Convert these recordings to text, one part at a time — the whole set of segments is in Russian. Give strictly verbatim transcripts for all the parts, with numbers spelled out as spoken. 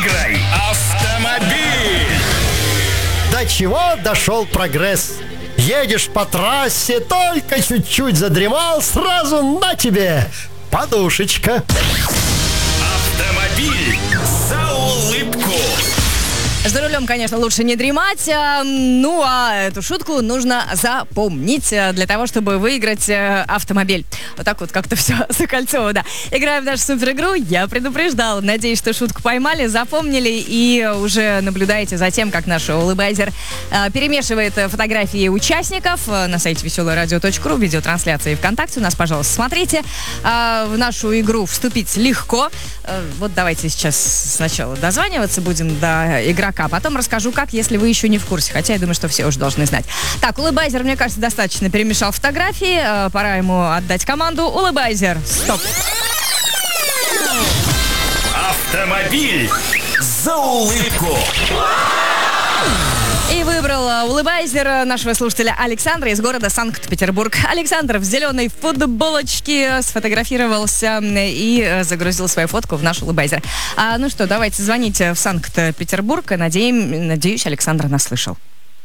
выиграй автомобиль. До чего дошел прогресс? Едешь по трассе, только чуть-чуть задремал, сразу на тебе подушечка. Автомобиль за улыбку. За рулем, конечно, лучше не дремать. Ну, а эту шутку нужно запомнить для того, чтобы выиграть автомобиль. Вот так вот как-то все закольцово, да. Играем в нашу суперигру. Я предупреждал. Надеюсь, что шутку поймали, запомнили и уже наблюдаете за тем, как наш улыбайзер перемешивает фотографии участников на сайте веселое радио точка ру, видеотрансляции ВКонтакте. У нас, пожалуйста, смотрите. В нашу игру вступить легко. Вот давайте сейчас сначала дозваниваться будем до игрока. А потом расскажу, как, если вы еще не в курсе. Хотя я думаю, что все уже должны знать. Так, улыбайзер, мне кажется, достаточно перемешал фотографии. Э, пора ему отдать команду. Улыбайзер, стоп. Автомобиль за улыбку. И выбрал улыбайзер нашего слушателя Александра из города Санкт-Петербург. Александр в зеленой футболочке сфотографировался и загрузил свою фотку в наш улыбайзер. А, ну что, давайте звоните в Санкт-Петербург. Надеем, надеюсь, Александр нас слышал.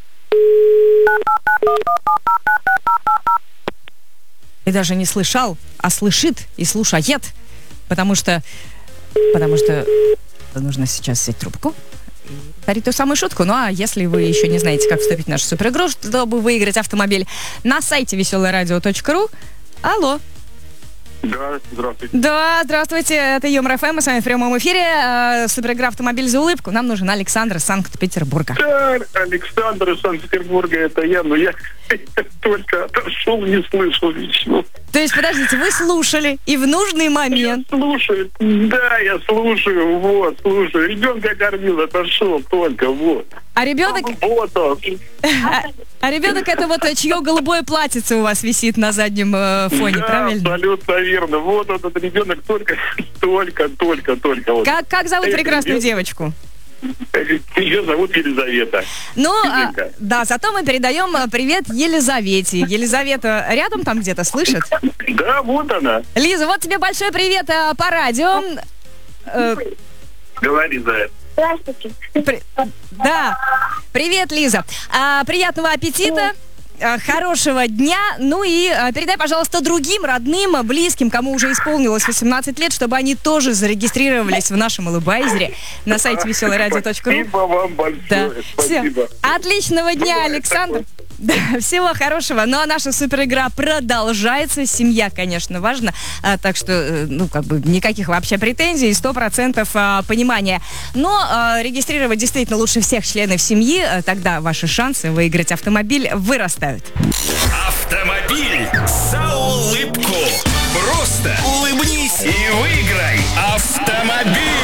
И даже не слышал, а слышит и слушает. Потому что... Потому что нужно сейчас взять трубку. Повторить ту самую шутку. Ну а если вы еще не знаете, как вступить в нашу суперигру, чтобы выиграть автомобиль, на сайте веселое радио точка ру. Алло. Да, здравствуйте. Да, здравствуйте. Это Юмор ФМ. Мы с вами в прямом эфире. Суперигра «Автомобиль за улыбку». Нам нужен Александр из Санкт-Петербурга. Да, Александр из Санкт-Петербурга, это я, но я только отошел, не слышал ничего. То есть, подождите, вы слушали и в нужный момент... Я слушаю, да, я слушаю, вот, слушаю. Ребенка кормил, отошел только, вот. А ребенок... Вот он. А, а ребенок это вот чье голубое платьице у вас висит на заднем э, фоне, да, правильно? Абсолютно верно. Вот он, этот ребенок только, только, только, только. Вот. Как, как зовут прекрасную девочку? Ее зовут Елизавета. Ну, а, да, зато мы передаем привет Елизавете. Елизавета рядом там где-то слышит? Да, вот она. Лиза, вот тебе большой привет а, по радио. Э, Говори, Зая. Здравствуйте. при, да, привет, Лиза. А, приятного аппетита. Хорошего дня. Ну и э, передай, пожалуйста, другим родным, близким, кому уже исполнилось восемнадцать лет, чтобы они тоже зарегистрировались в нашем улыбайзере на сайте веселое радио точка ру. Спасибо вам большое. Да. Спасибо. Все. Отличного дня, Александр. Да, всего хорошего. Ну а наша суперигра продолжается. Семья, конечно, важна. А, так что, ну, как бы никаких вообще претензий, сто процентов а, понимания. Но а, регистрировать действительно лучше всех членов семьи. А, тогда ваши шансы выиграть автомобиль вырастают. Автомобиль за улыбку. Просто улыбнись и выиграй автомобиль.